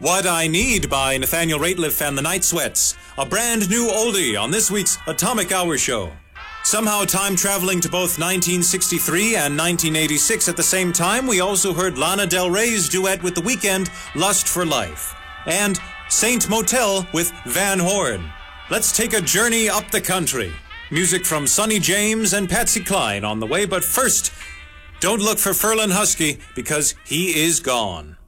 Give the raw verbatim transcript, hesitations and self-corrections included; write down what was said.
What I Need by Nathaniel Rateliff and the Night Sweats, a brand new oldie on this week's Atomic Hour show. Somehow time traveling to both nineteen sixty-three and nineteen eighty-six at the same time, we also heard Lana Del Rey's duet with The Weeknd, Lust for Life, and Saint Motel with Van Horn. Let's take a journey up the country. Music from Sonny James and Patsy Cline on the way, but first, don't look for Ferlin Husky because he is gone.